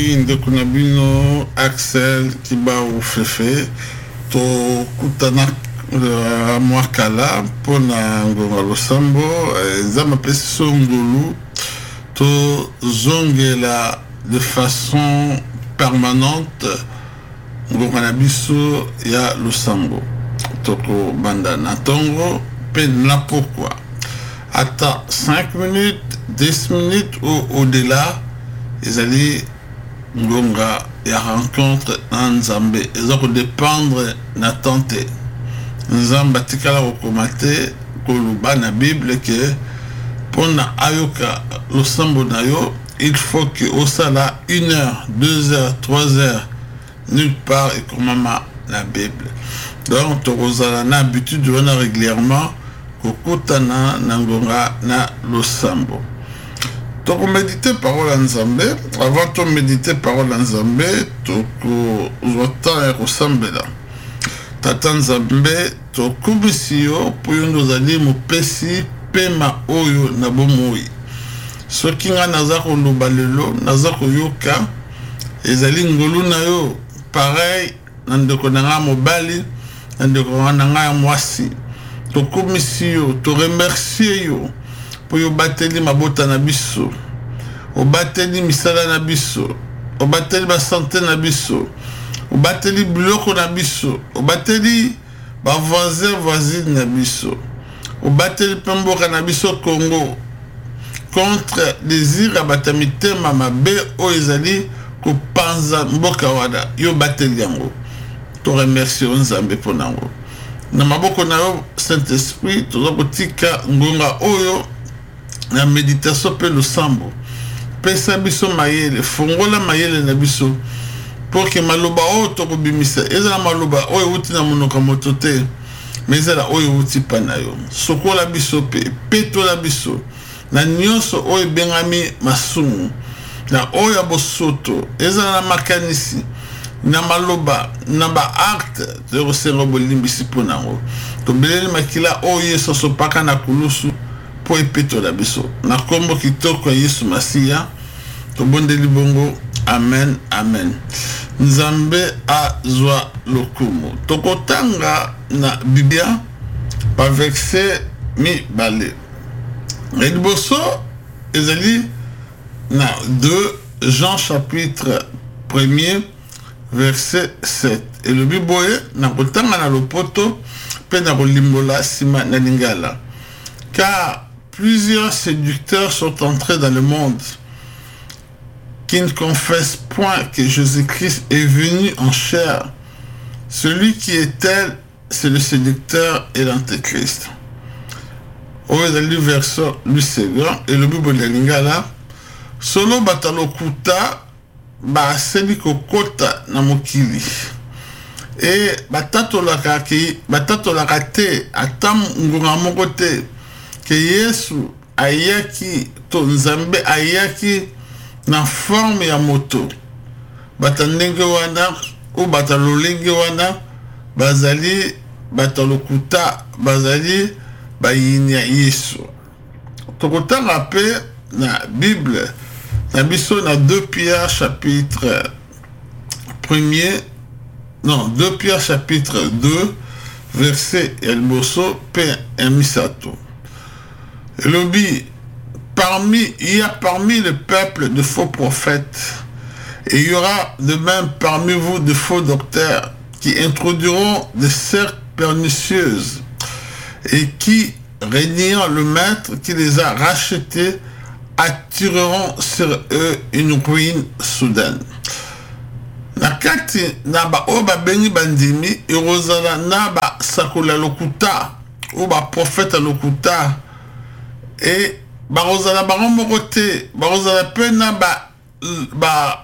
ndeko bino Axel Kibau Fefe to kutana mwakala pona ngonga losambo zama pesi songolu to zongela de façon permanente ngonga na biso ya losambo toko banda na tongo pe na pourquoi ata 5 minutes 10 minutes ou au-delà ezali ngonga ya rencontre na Nzambe ezako dépendre na tante Nzambe tikala kokomate koluba na Bible que pona ayoka losambo na yo il faut que osala 1 heure 2 heures 3 heures nulle part et comme la Bible donc tozala na habitude de voir régulièrement kokutana na ngonga na losambo. Donc méditer parole en Nzambe, avant de méditer parole en Nzambe, donc autant ressemble là. Tata Nzambe, to kubisio pour nous aller mo pesi pema oyo na bomoi. Soki nga nazako lobalelo, nazako yoka, ezali ngolu na yo, pareil, nandeko nanga mobali, nandeko nanga mwasi. To kubisio, to remercier yo. Po yo bateli mabota na biso o bateli misala na biso o bateli ba santé na biso o bateli biloko na biso o bateli ba voisine na biso o bateli pemboka na biso Congo contre désir abatamite mama be o ezali ko panza mboka wada yo bateli yango to remercie Nzambe ponango na maboko na yo Saint-Esprit to zokotika ngonga oyo la méditation peut le sambo pesa biso mayele fongola mayele na biso pour que maloba o to kobimisa ezala maloba o uti na monoka motote mais ezala o uti panayo sokola biso peto la biso na nyonso o bengami masumu na o ya bosoto ezala na makanisi na maloba na ba acte de resengo bolimbisi ponango to beleli makila o yeso so paka na kulusu po epeto la biso na kombo kitoko Yesu Masia to bondeli bongo amen amen. Nzambe azwa lokumu tokotanga na Biblia pa verset mi bale liboso ezali na 2 Jean chapitre 1er verset 7 et le biboye na kotanga na lopoto pe na kolimbola sima na lingala car plusieurs séducteurs sont entrés dans le monde qui ne confessent point que Jésus-Christ est venu en chair. Celui qui est tel, c'est le séducteur et l'antéchrist. Au verset du second et le Bible de Lingala, solo batalokuta ba seli kokota na mokili. Et batatolaka te atam ngunga mokote que Yesu ayaki to Nzambe ayaki na forme ya moto batandenge wana ou batalolenge wana bazali batalokuta bazali bayini ya Yesu tokotanga pe na Bible na biso na 2 Pierre chapitre 1er non 2 Pierre chapitre 2 verset elboso pe emisato Lobi, il y a parmi le peuple de faux prophètes, et il y aura de même parmi vous de faux docteurs qui introduiront des sectes pernicieuses et qui, régnant le maître qui les a rachetés, attireront sur eux une ruine soudaine. Nakati naba oba beni bandimi irozala naba sakola lokuta oba prophète lokuta et barozala baromo côté barozala pena ba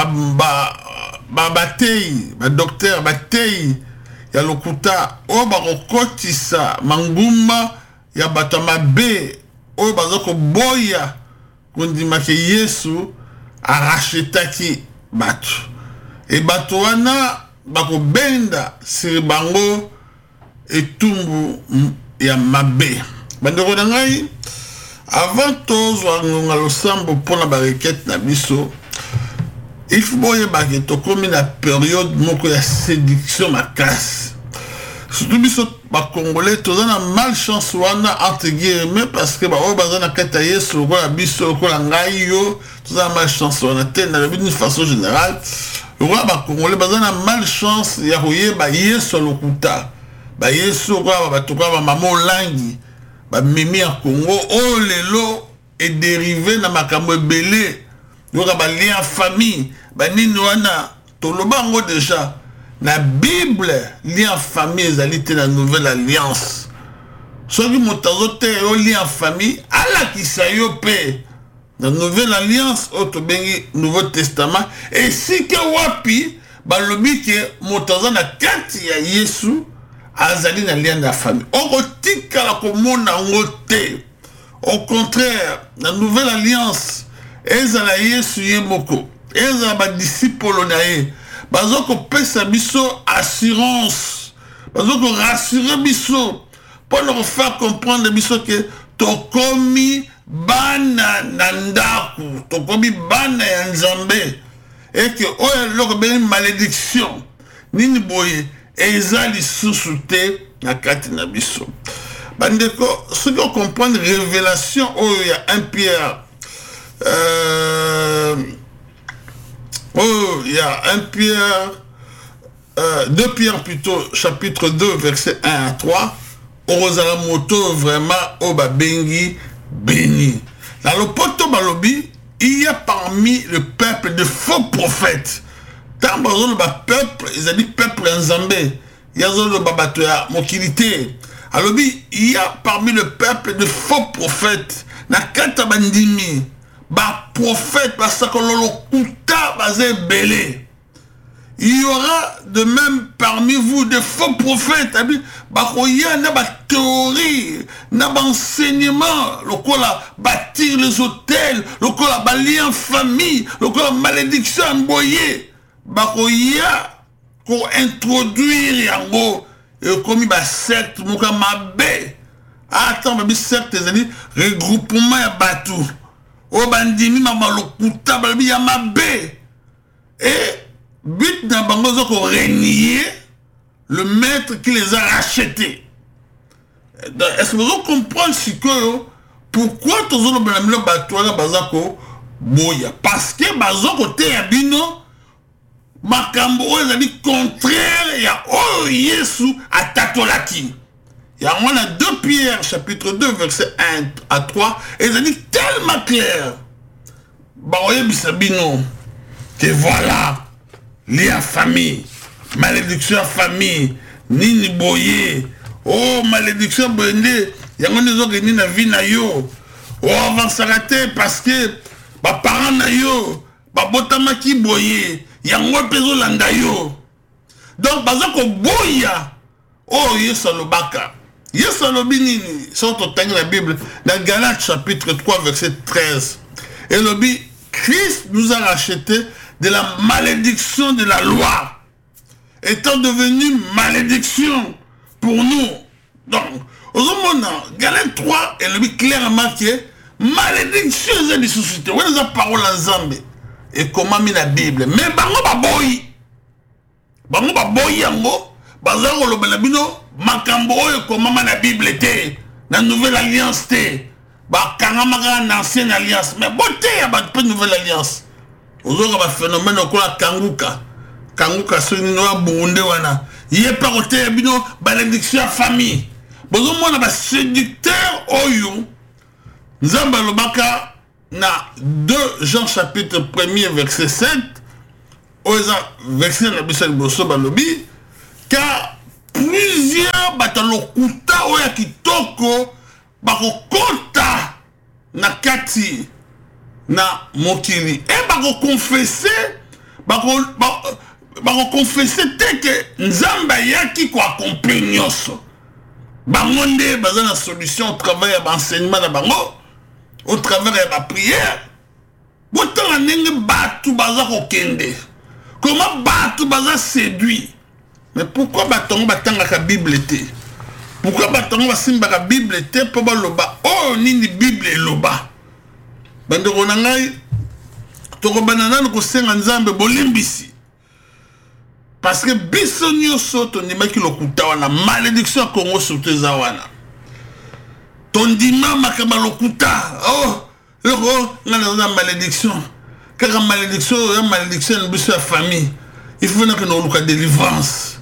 batei ba docteur batei ya lokuta o barokotisa manguma ya batama be o bazoko boya kondima ke Yesu arachetaki batu et batu wana bako benda siri bango etumbu ya mabe bandeko na ngai avant tozwa ngonga losambo pona ba requête na biso il faut que tu comme la période moko ya séduction ma casse. Surtout biso ba congolais tous na malchance wana entre guillemets parce que ba o bazana kata yesu ko la biso ko la ngai yo tous na malchance wana tena d'une façon générale. Roi ba congolais bazana malchance ya royer ba yesu lokuta. Ba yesu ko ba tuka ba mamo langi ba mimi en Congo oh lelo est dérivé na makambo belé. Yo ba lien famille ba nini wana toloba ngo déjà la Bible lien famille ezalité la nouvelle alliance. Soki motazote yo lien famille ala kisayo pe la nouvelle alliance auto bengi nouveau testament et si que wapi ba lobi ke motazo na kati ya Yesu azali na lien de famille. Okotika la komona ngote. Au contraire, la nouvelle alliance ezala Yesu yemoko. Ezala ba disciple na ye. Bazoko pesa biso assurance. Bazoko rassurer biso. Pour nous faire comprendre biso que tokomi bana nandaku. Tokomi bana ya Nzambe. Et que oya loko beni malédiction. Nini boye. Ezali sous-souté na kati na biso. Bandeko, ceux qui comprennent révélation, oh, il y a 1 Pierre. Il y a 1 Pierre, 2 Pierre plutôt, chapitre 2, verset 1 à 3. Orozala moto vraiment, oh, bengi, béni. Dans le poto balobi, il y a parmi le peuple de faux prophètes. Tant que le peuple, ils ont dit peuple en Zambé. Il y a le babatoya, mokilité. Alors, il y a parmi le peuple de faux prophètes. Na kata bandimi, ba prophète, parce que l'on kuta basé belé. Il y aura de même parmi vous des faux prophètes. Bah, il y a une théorie, un enseignement, le quoi bâtir les hôtels, le quoi balayer en famille, le quoi malédiction envoyée. Bah, il y a pour introduire yango. Et comme il y a secte, il y a mabé. Attends, mais secte, c'est-à-dire regroupement ya batou. O bandimi, mabalokuta, il y a mabé. Et but d'un bango qu'on renier le maître qui les a rachetés. Est-ce que vous comprenez ce que pourquoi tous les gens batouara bazako boya? Parce que bazako te yabino makambo ezali contraire ya oh Yesu atatolaki. Il y a 2 Pierre chapitre 2 verset 1 à 3 et ça dit tellement clair. Baoye bisabino que voilà lien famille, malédiction famille, nini boye, oh malédiction boyende, yango nezo geni na vie na yo, oh avansarate parce que ba parents na yo, ba botama ki boye, yango pezo landa yo. Donc bazako boya, oh Yesu alobaka. Yesu alobi nini, sont au temps de la Bible, dans Galates chapitre 3 verset 13. Et lobi, Christ nous a racheté de la malédiction de la loi, étant devenu malédiction pour nous. Donc, au moment Galates 3, elle dit clairement que malédiction est une société. Où est la parole en Zambie? Et comment mis la Bible? Mais bango baboyi. Bango baboyi yango. Bazango lo belabino. Makambo oyo comment la Bible était. La nouvelle alliance était. Ba kangamaka l'ancienne alliance. Mais beauté ya ba nouvelle alliance. Ozoka ba phénomène okola kanguka. Kanguka soni no bunde wana. Yé pa côté bino malédiction à famille. Bozo mona ba séducteur oyo. Nzamba lobaka na 2 Jean chapitre 1er verset 7. Oza verset na biso liboso balobi car plusieurs batalokuta oya kitoko bakokota na kati na mokili et confesser te que nzamba yaki ko accomplir nyonso bango nde baza na solution au travers ya enseignement na bango au travers ya prière botanga ndenge batu baza kokende comment batu baza séduit. Mais pourquoi batongo batangaka Bible te? Pourquoi batongo basimbaka Bible te po baloba oh nini Bible eloba? Bandeko na ngai tokobana nanu kosenga nzambe bolimbisi parce que biso nyonso tondimaki lokuta wana malédiction ya Congo surtout eza wana tondima makaba lokuta loko ngana na malédiction kaka malédiction ya malédiction biso ya famille il faut que nous luka délivrance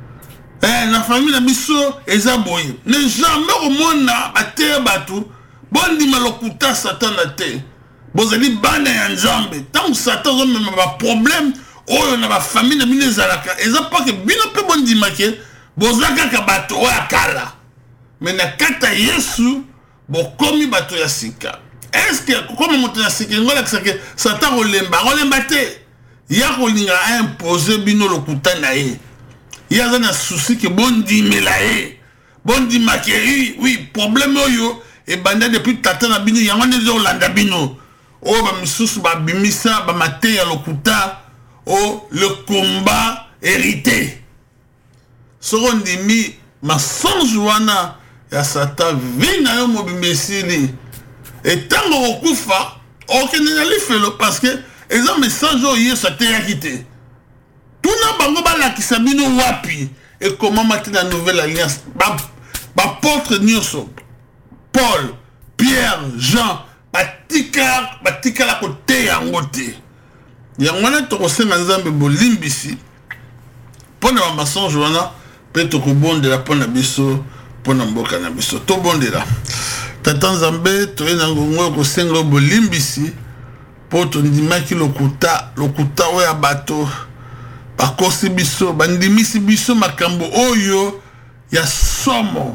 la famille na biso eza boye ne jamais omona bateya batu bondima lokuta satan na te bozali bana ya nzambe tant satan ozomema baproblème oyo na bafamille na bino ezalaka eza pake bino mpe bondimake boza kaka bato oyo akala me na kata yesu bokomi bato ya sika eske kokoma moto ya sika ngo lakisake satan kolemba te ya kolinga impose bino lokuta na ye ya aza na souci ke bondimela ye bondimake oui problème oyo ebanda depuis tata na bino yango nde ezolanda bino oyo bamisusu babimisa bamate ya lokuta le combat hérité soko ndimi masonge wana ya satan vina yo mobimesili etango kokufa okende na lifelo parce que eza message oyo yesu ateyaki te tuna bango balakisa bino wapi ekomama te na nouvelle alliance bapôtre nyonso Paul, Pierre, Jean batikala koteya yango te yango wana tokosenga nzambe bolimbisi mpona bamasonge wana mpe tokobondela mpona biso mpona mboka na biso tobondela tata nzambe toye na ngongo oyo kosenga bolimbisi mpo tondimaki lokuta oyo ya bato bakosi biso bandimisi biso makambo oyo ya somo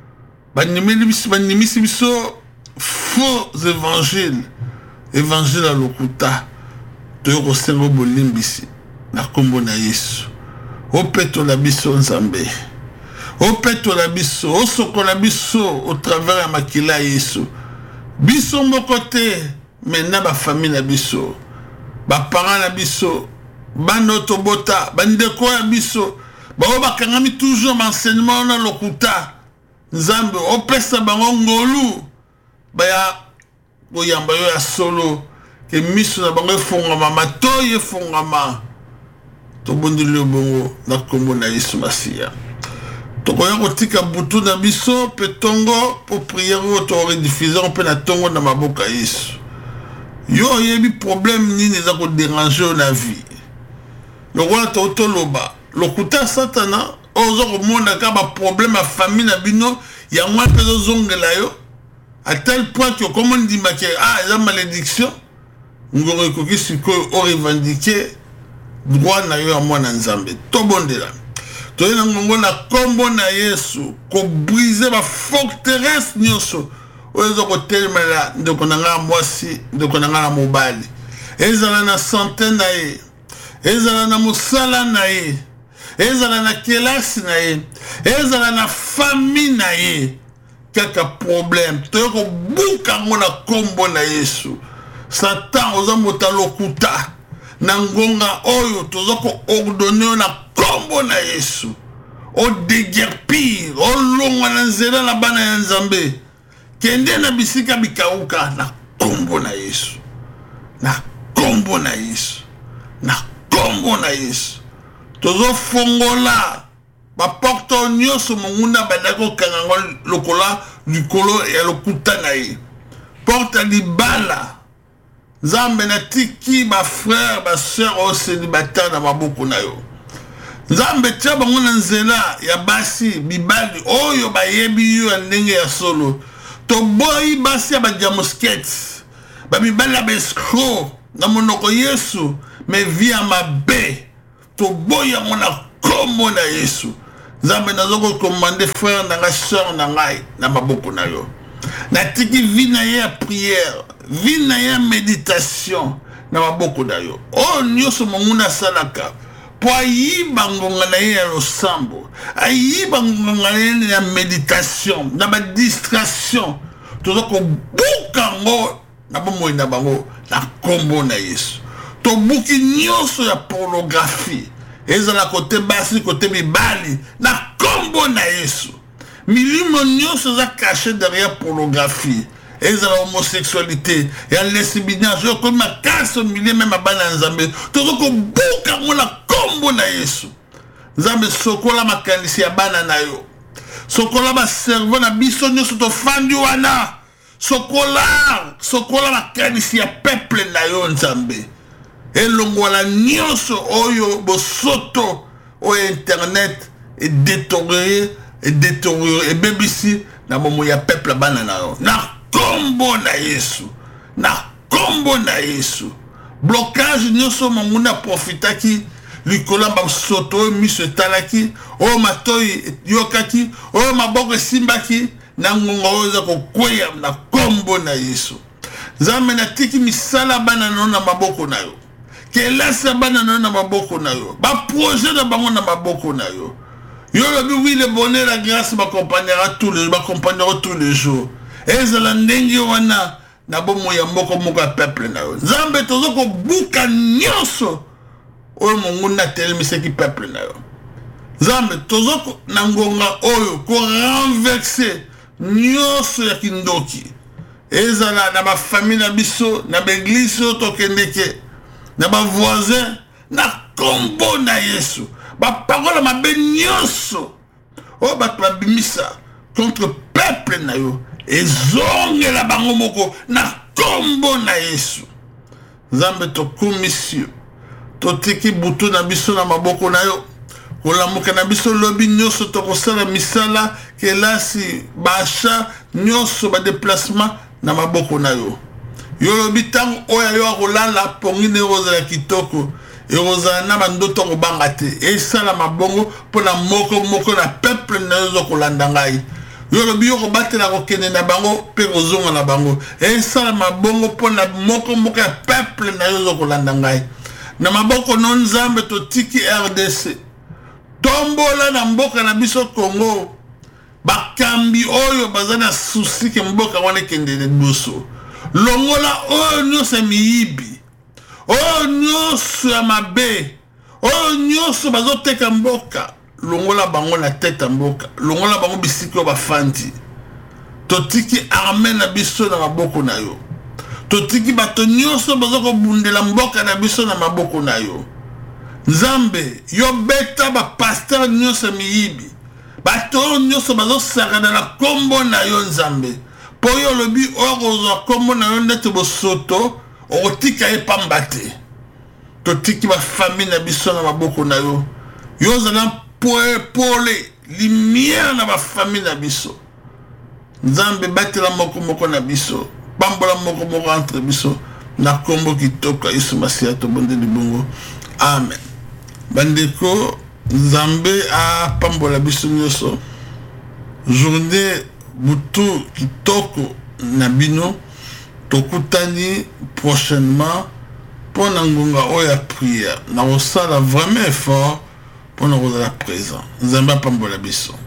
bandimisi biso faux évangile ya lokuta toyo kosenga bolimbisi na kombo na yesu opetola biso nzambe opetola biso osokola biso au travers ya makila ya yesu biso moko te mena bafamille na biso baparent na biso bana tobota bandeko ya biso bao bakangami toujours enseignement na lokuta nzambe opesa bango ngolu baya koyamba yo ya solo ke miso na bango efongama matoyi efongama tobondeli bongo na kombo na yesu masiya tokoya kotika butu na biso mpe tongo po priere oyo torediffuser mpe na tongo na maboka yesu yo oyebi problème nini eza koderange oyo na vie lokola totoloba lokuta satana ozo komona ka baproblème ya famille na bino yango mpe ezozongela yo à tel point que comme on dit eza malédiction ngoro ekoki sikoyo orevendike droit na yo ya mwana nzambe tobondela toye na ngongo na kombo na yesu kobrise baforteresse nyonso oyo eza kotelemela ndeko na ngai mwasi ndeko na ngai na mobali ezala na sante na ye ezala na mosala na ye ezala na kelasi na ye ezala na famille na ye kaka problème toye kobuka ngo na kombo na yesu satan oza moto lokuta na ngonga oyo toza koordonne na kombo na yesu odeguerpir olongwa na nzela na bana ya nzambe kende na bisika bikauka na kombo na yesu na kombo na yesu na kombo na yesu tozofongola baporte nyonso monguna bandaki kokanga ngo likolo ya lokuta na ye porte libala nzambe natiki bafrère basœur oyo célibataire na maboko na yo nzambe tia bango na nzela ya basi bibali oyo bayebi yo ya ndenge ya solo toboyi basi ya badiamoskete bamibali ya baescro na monoko yesu me vi ya mabe toboyi yango na kombo na yesu nzambe nazokokomande frère na ngai sœur na ngai na maboko na yo natiki vi na ye ya prière vi na ye ya méditation na maboko na yo oyo nyonso monguna asalaka po ayiba ngonga na ye ya losambo ayiba ngonga na ye ya méditation na badistraction toza kobuka ngo na bomoi na bango na kombo na yesu tobuki nyonso ya pornographie ezala kote basi kote mibali na kombo na yesu milimo nyonso eza caché derrière pornographie ezala homosexualité ya lesbianisme yo comme makasi milieu même bana nzambe tozo ko buka ngona kombo na Yesu nzambe sokola makanisi ya bana na yo sokola ba servo na biso nyonso to fandi wana sokola makanisi ya peuple na yo nzambe elongola nyonso oyo bosoto o internet et détérioré et bebisi na momo ya peuple bana na yo na kombo na Yesu blocage nyonso monguna profitaki likola ba soto miso talaki o matoi yokaki o maboko simbaki na ngonga oza kokweya na kombo na Yesu nzambe na tiki misala bana na maboko na yo kelasa bana na maboko na yo ba projet na bango na maboko na yo yo lobi oui le bonheur la grâce m'accompagnera tous les jours ezala ndenge wana na bomo ya mboko moka peuple na yo nzambe tozo ko buka nyonso oyo monguna telemiseki peuple na yo nzambe tozo ko na ngonga oyo ko renverser nyonso ya kindoki ezala na ba famille na biso na ba église to kendeke na ba voisin na kombo na Yesu ba parole mabe nyonso o ba bimisa contre peuple na yo ezongela bango moko na kombo na Yesu nzambe to komisio to tiki butu na biso na maboko na yo kolamuka na biso lobi nyonso to kosala misala kelasi basha nyonso ba déplacement na maboko na yo yo lobi tango oya yo akolala pongine roza ya kitoko eroza na bandoto kobanga te esala mabongo pona moko na peuple na yo kolanda ngai yo lobi yo kobatela kokende na bango pe kozonga na bango esala mabongo pona moko ya peuple na yo kolanda ngai na maboko no nzambe to tiki RDC tombola na mboka na biso Congo bakambi oyo bazana susi ke mboka wana kende boso longola oyo nyonso miyibi oyo nyonso ya mabe oyo nyonso bazoteka mboka longola bango na tete mboka longola bango bisiki oyo bafandi totiki arme na biso na maboko na yo totiki bato nyonso bazokobundela mboka na biso na maboko na yo nzambe yo beta bapasteur nyonso miyibi bato oyo nyonso bazosakana na kombo na yo nzambe po yo lobi oyo kozwa kombo na yo ndete bosoto okotika ye pamba te totiki bafamille na biso na maboko na yo yo ozala pole lumière na bafamille na biso nzambe batela moko na biso pambola moko entre biso na kombo kitoko Yesu Masiya tobondeli bongo amen bandeko nzambe a pambola biso nyonso journée butu kitoko na bino tokutani prochainement pour na ngonga oya prière na osala vraiment effort pour na kozala présent nzambe a pambola biso